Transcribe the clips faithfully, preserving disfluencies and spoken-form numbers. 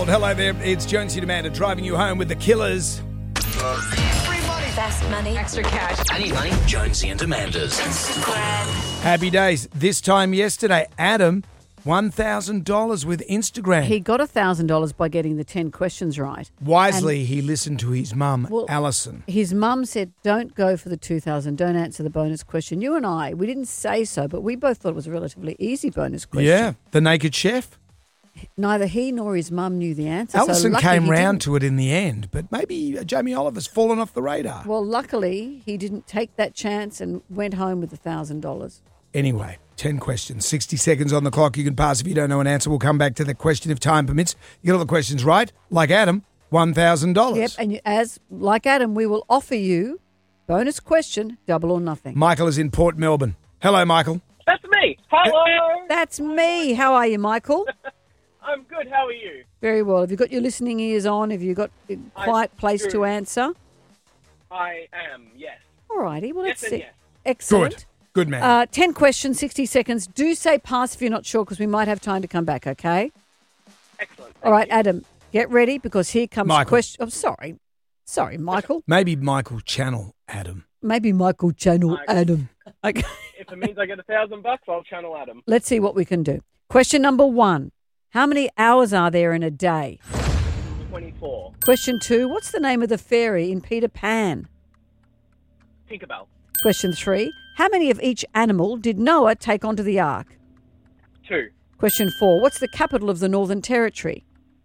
Hello there, it's Jonesy and Amanda driving you home with the Killers. Free money. Fast money. Extra cash. I need money. Jonesy and Amanda's. Instagram. Happy days. This time yesterday, Adam, one thousand dollars with Instagram. He got one thousand dollars by getting the ten questions right. Wisely, And he listened to his mum, Well, Alison. His mum said, don't go for the two thousand dollars, don't answer the bonus question. You and I, we didn't say so, but we both thought it was a relatively easy bonus question. Yeah, the Naked Chef. Neither he nor his mum knew the answer. Alison so came he round didn't. to it in the end, but maybe Jamie Oliver's fallen off the radar. Well, luckily, he didn't take that chance and went home with one thousand dollars. Anyway, ten questions, sixty seconds on the clock. You can pass if you don't know an answer. We'll come back to the question if time permits. You get all the questions right, like Adam, one thousand dollars. Yep, and you, as like Adam, we will offer you bonus question, double or nothing. Michael is in Port Melbourne. Hello, Michael. That's me. Hello. That's me. How are you, Michael? I'm good. How are you? Very well. Have you got your listening ears on? Have you got a quiet place do. to answer? I am, yes. All righty. Well, Yes let's and see. yes. Excellent. Good. Good man. Uh, ten questions, sixty seconds. Do say pass if you're not sure because we might have time to come back, okay? Excellent. All right, Thank you. Adam, get ready because here comes Michael. question. I'm sorry. Sorry, Michael. Maybe Michael Channel Adam. Maybe Michael Channel Michael. Adam. Okay. If it means I get a thousand bucks, I'll channel Adam. Let's see what we can do. Question number one. How many hours are there in a day? twenty-four. Question two. What's the name of the fairy in Peter Pan? Tinkerbell. Question three. How many of each animal did Noah take onto the ark? Two. Question four. What's the capital of the Northern Territory?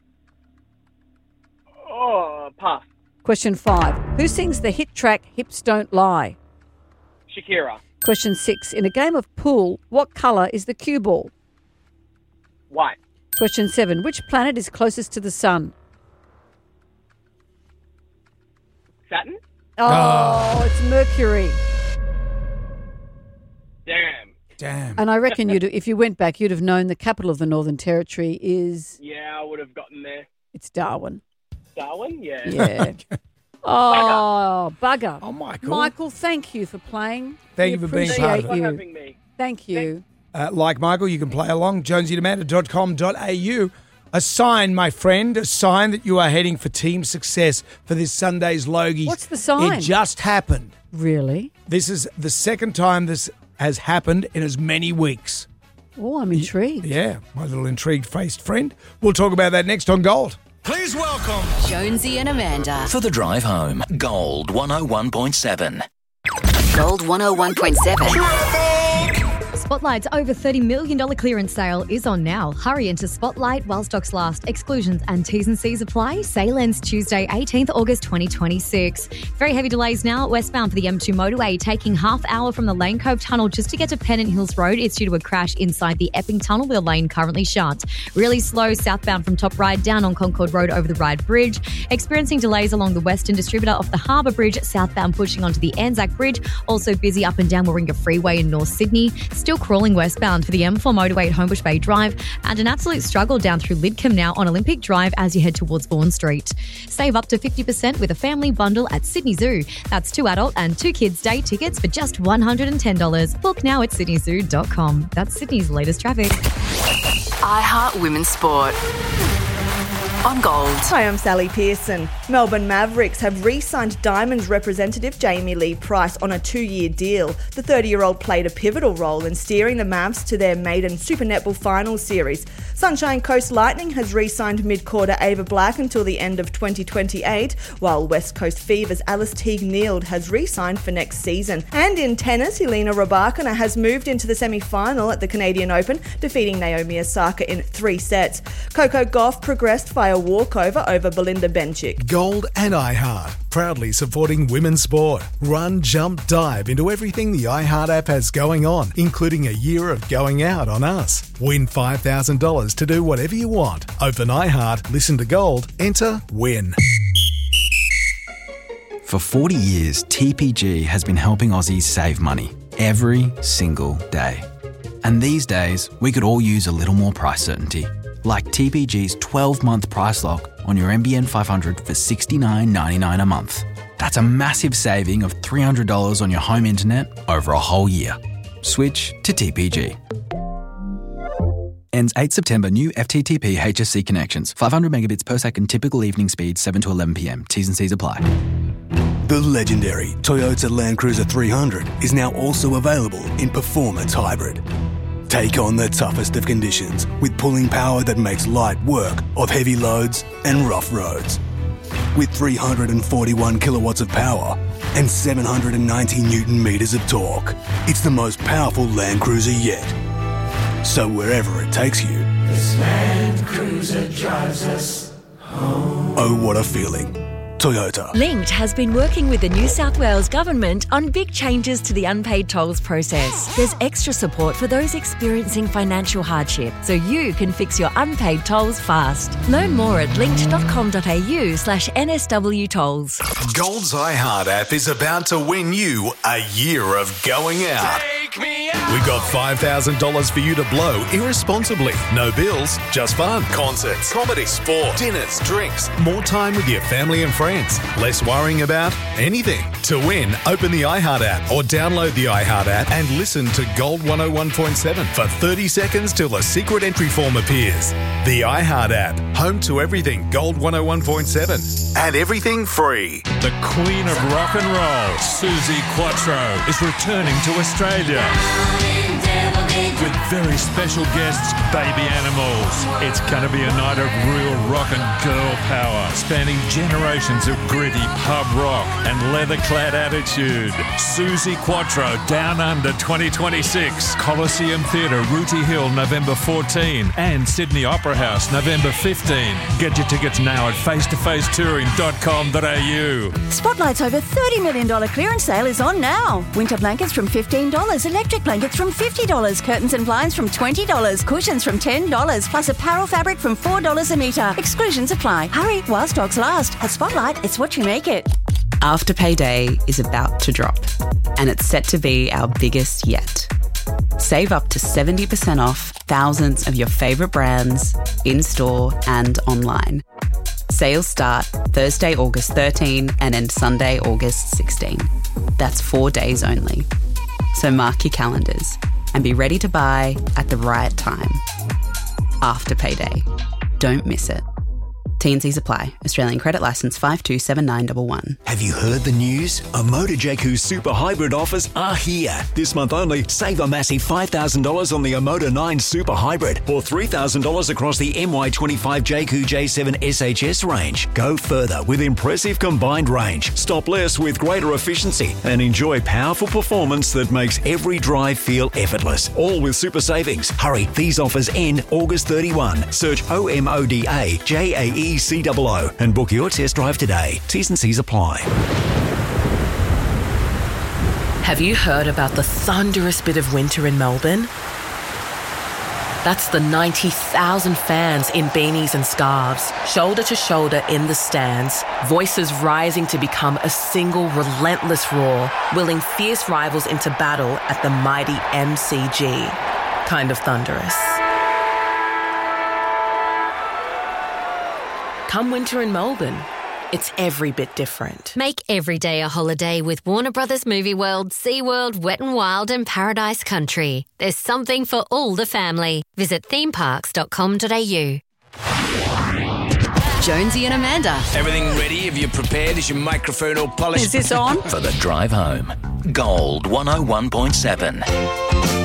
Oh, pass. Question five. Who sings the hit track Hips Don't Lie? Shakira. Question six. In a game of pool, what colour is the cue ball? White. Question seven. Which planet is closest to the sun? Saturn. Oh, it's Mercury. Damn. Damn. And I reckon you'd, if you went back, you'd have known the capital of the Northern Territory is, Yeah, I would have gotten there. it's Darwin. Darwin? Yeah. Yeah. Oh, bugger. Oh, Michael. Michael, thank you for playing. Thank We you for being appreciate part of Thanks it. for you. having me. Thank you. Uh, like Michael, you can play along. jonesy and amanda dot com dot a u. A sign, my friend, a sign that you are heading for team success for this Sunday's Logies. What's the sign? It just happened. Really? This is the second time this has happened in as many weeks. Oh, I'm intrigued. Yeah, my little intrigued-faced friend. We'll talk about that next on Gold. Please welcome Jonesy and Amanda. For the drive home, Gold one oh one point seven. Gold one oh one point seven. Spotlight's over thirty million dollars clearance sale is on now. Hurry into Spotlight while stocks last. Exclusions and T's and C's apply. Sale ends Tuesday, eighteenth August twenty twenty-six. Very heavy delays now. Westbound for the M two motorway, taking half hour from the Lane Cove Tunnel just to get to Pennant Hills Road. It's due to a crash inside the Epping Tunnel, with the lane currently shut. Really slow southbound from Top Ryde down on Concord Road over the Ryde Bridge. Experiencing delays along the Western Distributor off the Harbour Bridge, southbound pushing onto the Anzac Bridge. Also busy up and down Warringah Freeway in North Sydney. Still crawling westbound for the M four motorway at Homebush Bay Drive, and an absolute struggle down through Lidcombe now on Olympic Drive as you head towards Vaughan Street. Save up to fifty percent with a family bundle at Sydney Zoo. That's two adult and two kids day tickets for just one hundred ten dollars. Book now at sydney zoo dot com. That's Sydney's latest traffic. iHeart Women's Sport. On Gold. Hi, I'm Sally Pearson. Melbourne Mavericks have re-signed Diamonds representative Jamie Lee Price on a two-year deal. The thirty-year-old played a pivotal role in steering the Mavs to their maiden Super Netball Finals series. Sunshine Coast Lightning has re-signed mid-quarter Ava Black until the end of twenty twenty-eight, while West Coast Fever's Alice Teague-Neald has re-signed for next season. And in tennis, Helena Rybakina has moved into the semi-final at the Canadian Open, defeating Naomi Osaka in three sets. Coco Gauff progressed via walkover over Belinda Bencic. Gold and iHeart, proudly supporting women's sport. Run, jump, dive into everything the iHeart app has going on, including a year of going out on us. Win five thousand dollars to do whatever you want. Open iHeart, listen to Gold, enter, win. For forty years, T P G has been helping Aussies save money every single day. And these days, we could all use a little more price certainty. Like T P G's twelve-month price lock on your N B N five hundred for sixty-nine ninety-nine a month. That's a massive saving of three hundred dollars on your home internet over a whole year. Switch to T P G. Ends eighth September. New F T T P H S C connections. five hundred megabits per second typical evening speed, seven to eleven p.m. T's and C's apply. The legendary Toyota Land Cruiser three hundred is now also available in Performance Hybrid. Take on the toughest of conditions with pulling power that makes light work of heavy loads and rough roads. With three hundred forty-one kilowatts of power and seven hundred ninety newton meters of torque, it's the most powerful Land Cruiser yet. So wherever it takes you, this Land Cruiser drives us home. Oh, what a feeling. Toyota. Linked has been working with the New South Wales Government on big changes to the unpaid tolls process. There's extra support for those experiencing financial hardship, so you can fix your unpaid tolls fast. Learn more at linked.com.au slash NSW tolls. Gold's iHeart app is about to win you a year of going out. Take me out. We've got five thousand dollars for you to blow irresponsibly. No bills, just fun. Concerts, comedy, sport, dinners, drinks, more time with your family and friends. Less worrying about anything. To win, open the iHeart app or download the iHeart app and listen to Gold one oh one point seven for thirty seconds till a secret entry form appears. The iHeart app, home to everything Gold one oh one point seven and everything free. The Queen of Rock and Roll, Suzi Quatro, is returning to Australia with very special guests, Baby Animals. It's going to be a night of real rock and girl power, spanning generations of gritty pub rock and leather-clad attitude. Suzi Quatro, Down Under twenty twenty-six, Coliseum Theatre, Rooty Hill, November fourteenth, and Sydney Opera House, November fifteenth. Get your tickets now at face to face touring dot com dot a u. Spotlight's over thirty million dollars clearance sale is on now. Winter blankets from fifteen dollars, electric blankets from fifty dollars, curtains and blinds from twenty dollars, cushions from ten dollars, plus apparel fabric from four dollars a metre. Exclusions apply. Hurry while stocks last. At Spotlight, it's what you make it. Afterpay Day is about to drop, and it's set to be our biggest yet. Save up to seventy percent off thousands of your favourite brands, in-store and online. Sales start Thursday, August thirteenth and end Sunday, August sixteenth. That's four days only. So mark your calendars and be ready to buy at the right time. Afterpay Day. Don't miss it. T and C's apply. Australian credit licence five two seven nine one one. Have you heard the news? Omoda J Q Super Hybrid offers are here. This month only, save a massive five thousand dollars on the Omoda nine Super Hybrid or three thousand dollars across the M Y twenty-five J Q J seven S H S range. Go further with impressive combined range, stop less with greater efficiency, and enjoy powerful performance that makes every drive feel effortless. All with super savings. Hurry, these offers end August thirty-first. Search O M O D A J A E C O O and book your test drive today. T's and C's apply. Have you heard about the thunderous bit of winter in Melbourne? That's the ninety thousand fans in beanies and scarves, shoulder to shoulder in the stands, voices rising to become a single relentless roar, willing fierce rivals into battle at the mighty M C G. Kind of thunderous. Come winter in Melbourne, it's every bit different. Make every day a holiday with Warner Brothers Movie World, SeaWorld, Wet n Wild and Paradise Country. There's something for all the family. Visit theme parks dot com dot a u. Jonesy and Amanda. Everything ready? Have you prepared? Is your microphone all polished? Is this on? For the drive home. Gold one oh one point seven.